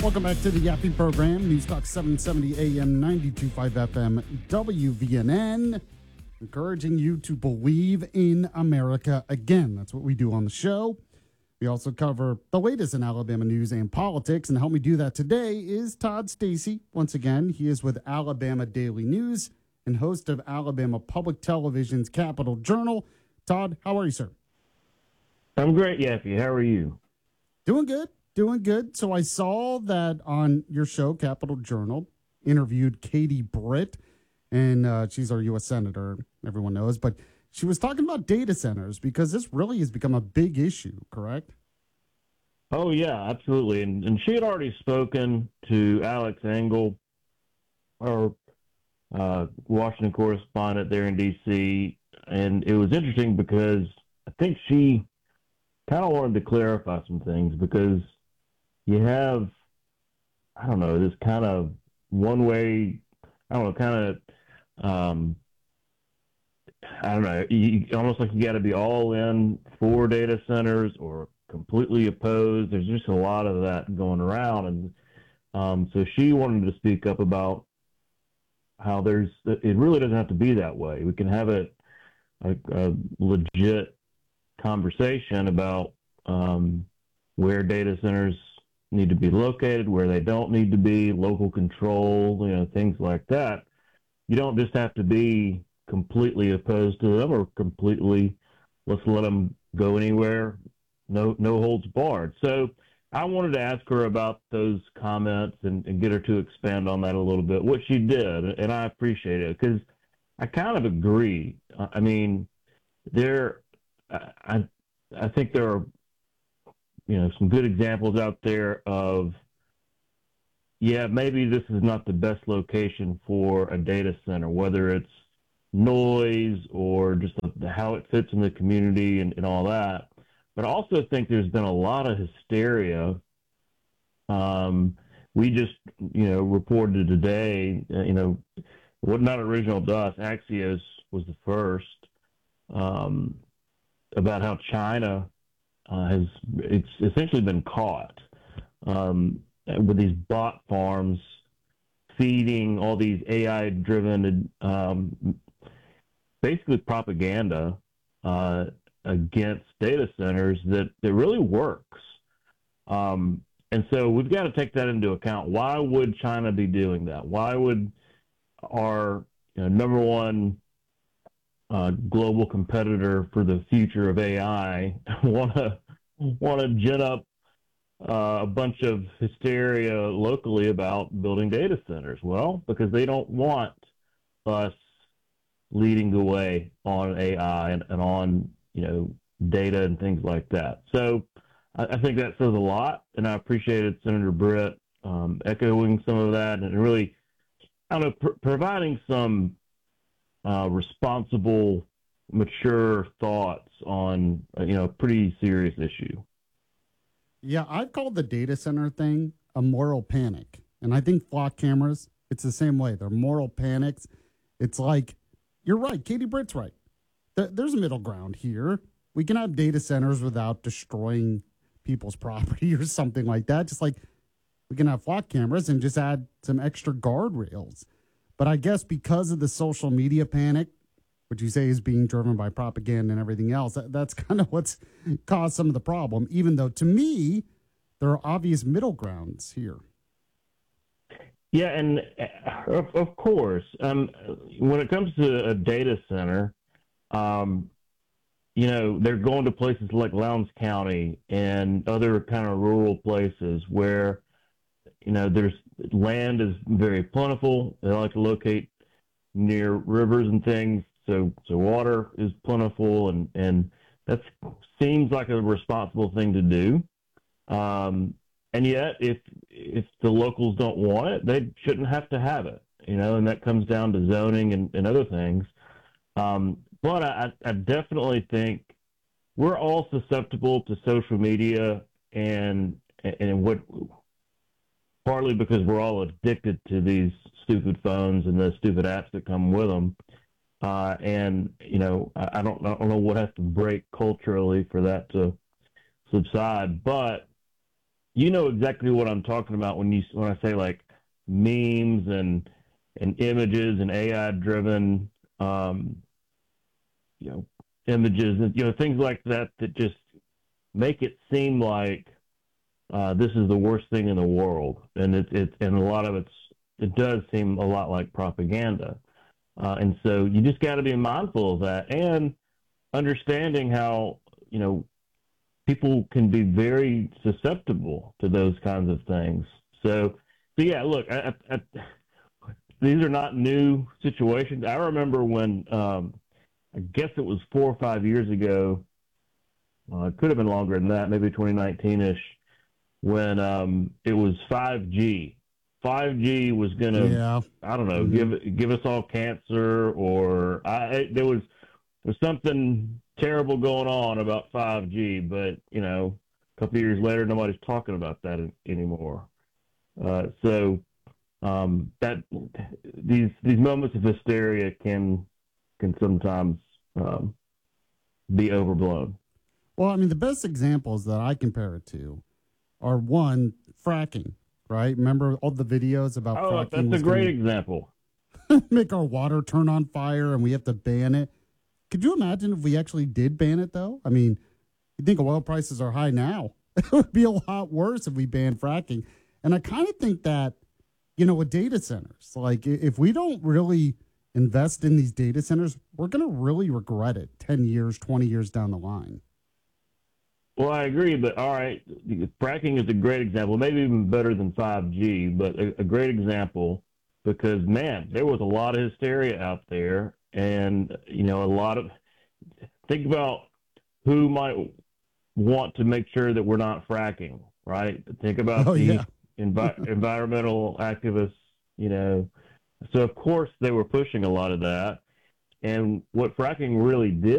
Welcome back to the Yappy program, News Talk 770 AM 92.5 FM WVNN, encouraging you to believe in America again. That's what we do on the show. We also cover the latest in Alabama news and politics, and help me do that today is Todd Stacy. Once again, he is with Alabama Daily News and host of Alabama Public Television's Capital Journal. Todd, how are you, sir? I'm great, Yappy. How are you? Doing good. Doing good. So I saw that on your show, Capital Journal, interviewed Katie Britt, and she's our U.S. Senator, everyone knows, but she was talking about data centers because this really has become a big issue, correct? Oh, yeah, absolutely. And she had already spoken to Alex Engel, our Washington correspondent there in D.C., and it was interesting because I think she kind of wanted to clarify some things because you have, I don't know, this kind of one way, I don't know, kind of, I don't know, almost like you got to be all in for data centers or completely opposed. There's just a lot of that going around. And so she wanted to speak up about how it really doesn't have to be that way. We can have a legit conversation about where data centers need to be located, where they don't need to be, local control, things like that. You don't just have to be completely opposed to them or completely let's let them go anywhere, no holds barred. So I wanted to ask her about those comments and get her to expand on that a little bit, which she did, and I appreciate it because I kind of agree. I mean, I think there are some good examples out there of, maybe this is not the best location for a data center, whether it's noise or just how it fits in the community and all that. But I also think there's been a lot of hysteria. We just, reported today, what not original to us, Axios was the first, about how China it's essentially been caught with these bot farms feeding all these AI-driven, basically propaganda against data centers that really works. And so we've got to take that into account. Why would China be doing that? Why would our number one global competitor for the future of AI want to gin up a bunch of hysteria locally about building data centers? Well, because they don't want us leading the way on AI and on data and things like that. So I think that says a lot, and I appreciated Senator Britt echoing some of that and really, I don't know, providing some responsible, mature thoughts on a pretty serious issue. Yeah, I've called the data center thing a moral panic. And I think flock cameras, it's the same way. They're moral panics. It's like, you're right, Katie Britt's right. There's a middle ground here. We can have data centers without destroying people's property or something like that. Just like we can have flock cameras and just add some extra guardrails. But I guess because of the social media panic, which you say is being driven by propaganda and everything else, that's kind of what's caused some of the problem, even though to me, there are obvious middle grounds here. Yeah, and of course, when it comes to a data center, they're going to places like Lowndes County and other kind of rural places where, there's land is very plentiful. They like to locate near rivers and things, so water is plentiful, and that seems like a responsible thing to do. And yet, if the locals don't want it, they shouldn't have to have it, and that comes down to zoning and other things. But I definitely think we're all susceptible to social media and what, partly because we're all addicted to these stupid phones and the stupid apps that come with them. And I don't know what has to break culturally for that to subside, but you know exactly what I'm talking about when I say like memes and images and AI driven um, you know images and things like that that just make it seem like this is the worst thing in the world, and and a lot of it does seem a lot like propaganda, and so you just got to be mindful of that and understanding how people can be very susceptible to those kinds of things. So yeah, look, these are not new situations. I remember when I guess it was 4 or 5 years ago. It could have been longer than that, maybe 2019 ish, when it was 5G. 5G was gonna, Yeah. I don't know, Hmm. give us all cancer, or there was something terrible going on about 5G, but a couple of years later, nobody's talking about that anymore. So that these moments of hysteria can sometimes um, be overblown. Well, I mean, the best examples that I compare it to are one, fracking, right? Remember all the videos about Oh, fracking that's a was great going example. to make our water turn on fire and we have to ban it. Could you imagine if we actually did ban it, though? I mean, you think oil prices are high now. It would be a lot worse if we banned fracking. And I kind of think that, with data centers, like if we don't really invest in these data centers, we're going to really regret it 10 years, 20 years down the line. Well, I agree, but all right, fracking is a great example, maybe even better than 5G, but a great example because man, there was a lot of hysteria out there, and a lot of think about who might want to make sure that we're not fracking, right? Think about Oh, the yeah. environmental activists, you know. So of course they were pushing a lot of that, and what fracking really did